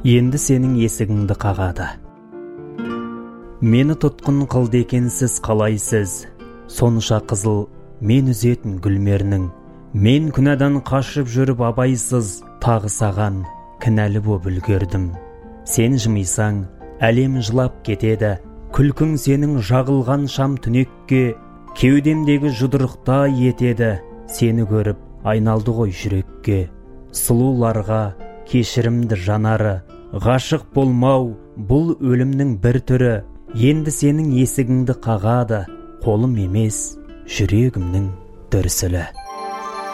енді сенің есігіңді қағады. Мені тұтқын қылды екенсіз қалайсыз, сонша қызыл мен үзетін гүлмерінің. Мен күнәдан қашып жүріп абайсыз, тағы саған кінәлі боп үлгердім. Сен жымисаң, әлем жылап кетеді, күлкің сенің жағылған шам түнекке, кеудемдегі жұдырықта етеді, сені көріп айналды ғой жүрекке. Сұлуларға кешірімді жанары, ғашық болмау бұл өлімнің бір түрі, енді сенің есігіңді қағады, қолым емес жүрегімнің дүрсілі.